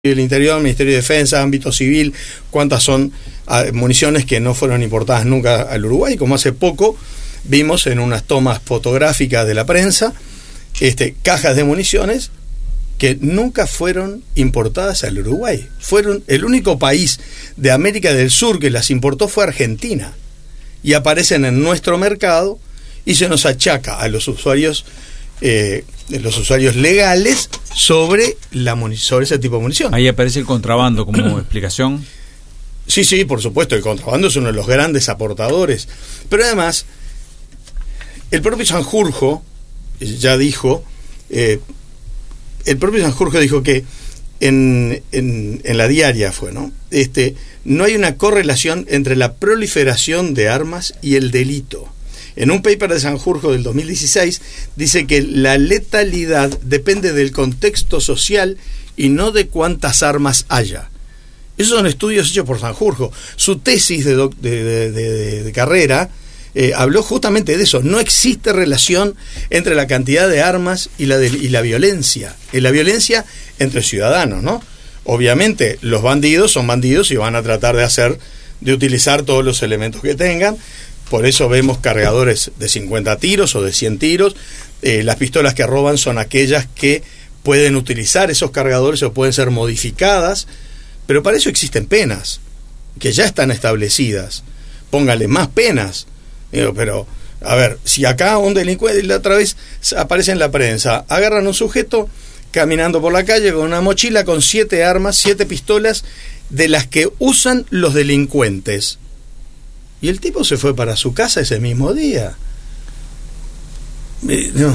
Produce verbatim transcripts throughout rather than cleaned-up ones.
del Interior, Ministerio de Defensa, ámbito civil, cuántas son ah, municiones que no fueron importadas nunca al Uruguay, como hace poco vimos en unas tomas fotográficas de la prensa, este, cajas de municiones que nunca fueron importadas al Uruguay. Fueron el único país de América del Sur que las importó fue Argentina, y aparecen en nuestro mercado y se nos achaca a los usuarios eh, los usuarios legales sobre la sobre ese tipo de munición. Ahí aparece el contrabando como explicación. Sí, sí, por supuesto, el contrabando es uno de los grandes aportadores, pero además el propio Sanjurjo ya dijo, eh, el propio Sanjurjo dijo que en, en, en la diaria fue, ¿no? Este, no hay una correlación entre la proliferación de armas y el delito. En un paper de Sanjurjo del dos mil dieciséis dice que la letalidad depende del contexto social y no de cuántas armas haya. Esos son estudios hechos por Sanjurjo. Su tesis de, doc, de, de, de, de carrera eh, habló justamente de eso. No existe relación entre la cantidad de armas y la, de, y la violencia. Y la violencia entre ciudadanos, ¿no? Obviamente los bandidos son bandidos y van a tratar de hacer, de utilizar todos los elementos que tengan. Por eso vemos cargadores de cincuenta tiros o de cien tiros. Eh, las pistolas que roban son aquellas que pueden utilizar esos cargadores o pueden ser modificadas, pero para eso existen penas, que ya están establecidas. Póngale más penas. Digo, pero, a ver, si acá un delincuente, la otra vez aparece en la prensa, agarran a un sujeto caminando por la calle con una mochila con siete armas, siete pistolas, de las que usan los delincuentes. Y el tipo se fue para su casa ese mismo día. Eh, no.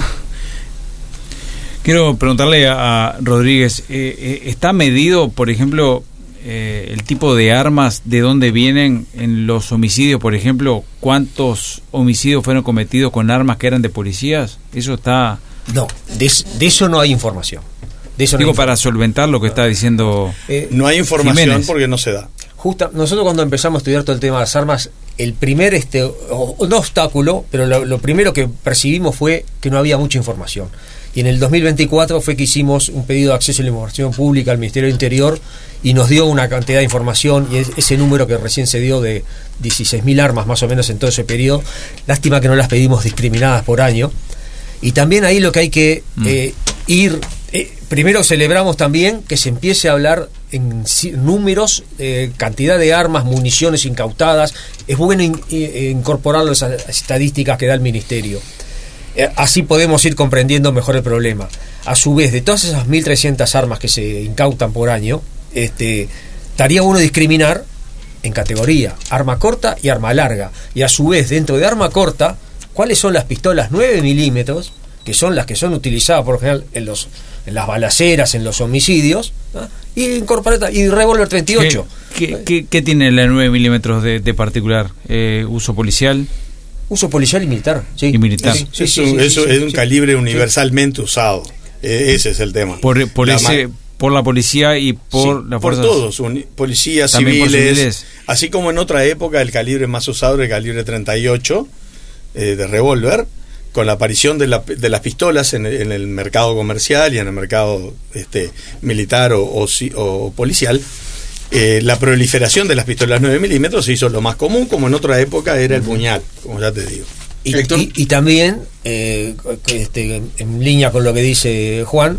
Quiero preguntarle a, a Rodríguez, eh, ¿está medido, por ejemplo, eh, el tipo de armas, de dónde vienen en los homicidios? Por ejemplo, ¿cuántos homicidios fueron cometidos con armas que eran de policías? ¿Eso está...? No, de, de eso no hay información. De eso Digo, no hay para información. solventar lo que está diciendo eh, No hay información Jiménez. Porque no se da. Justa, nosotros cuando empezamos a estudiar todo el tema de las armas, el primer este o, no obstáculo, pero lo, lo primero que percibimos fue que no había mucha información. Y en el dos mil veinticuatro fue que hicimos un pedido de acceso a la información pública al Ministerio del Interior y nos dio una cantidad de información, y es, ese número que recién se dio de dieciséis mil armas más o menos en todo ese periodo. Lástima que no las pedimos discriminadas por año. Y también ahí lo que hay que mm. eh, ir... Eh, primero celebramos también que se empiece a hablar en números, eh, cantidad de armas, municiones incautadas. Es bueno in, in, incorporarlo a las estadísticas que da el Ministerio. Eh, así podemos ir comprendiendo mejor el problema. A su vez, de todas esas mil trescientas armas que se incautan por año, este, estaría bueno discriminar en categoría arma corta y arma larga. Y a su vez, dentro de arma corta, ¿cuáles son las pistolas nueve milímetros? Que son las que son utilizadas por lo general en los en las balaceras, en los homicidios, ¿no? y incorporar y revólver treinta y ocho. ¿Qué, qué, qué, qué tiene la nueve milímetros de, de particular? Eh, ¿Uso policial? Uso policial y militar. Sí. Y militar. Sí, sí, sí, eso, sí, eso sí, es un sí, calibre universalmente sí. usado. Eh, ese es el tema. Por, por, ese, por la policía y por sí, las por fuerzas. todos, un, policías civiles, civiles. Así como en otra época el calibre más usado era el calibre treinta y ocho eh, de revólver. Con la aparición de, la, de las pistolas en el, en el mercado comercial y en el mercado este, militar o, o, o policial, eh, la proliferación de las pistolas nueve milímetros se hizo lo más común, como en otra época era el puñal, como ya te digo. Y, y, y también, eh, este, en línea con lo que dice Juan,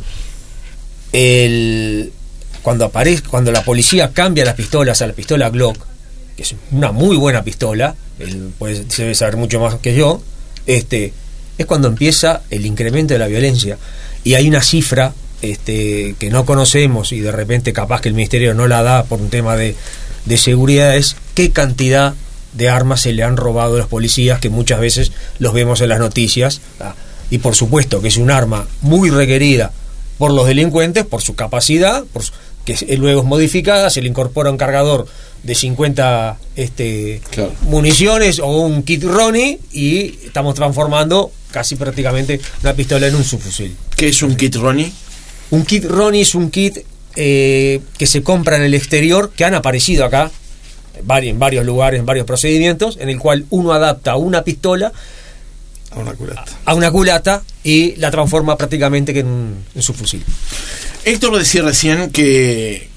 el, cuando, aparece, cuando la policía cambia las pistolas a la pistola Glock, que es una muy buena pistola, él puede, debe saber mucho más que yo, este es cuando empieza el incremento de la violencia. Y hay una cifra este, que no conocemos y de repente capaz que el Ministerio no la da por un tema de, de seguridad, es qué cantidad de armas se le han robado a los policías, que muchas veces los vemos en las noticias. ¿tá? Y por supuesto que es un arma muy requerida por los delincuentes, por su capacidad, por su, que luego es modificada, se le incorpora un cargador de cincuenta este, claro. municiones o un kit Ronnie y estamos transformando casi prácticamente una pistola en un subfusil. ¿Qué es un kit Ronnie? Un kit Ronnie es un kit eh, que se compra en el exterior, que han aparecido acá en varios lugares, en varios procedimientos, en el cual uno adapta una pistola a una culata, a una culata y la transforma prácticamente en un, en su fusil. Héctor decía recién que,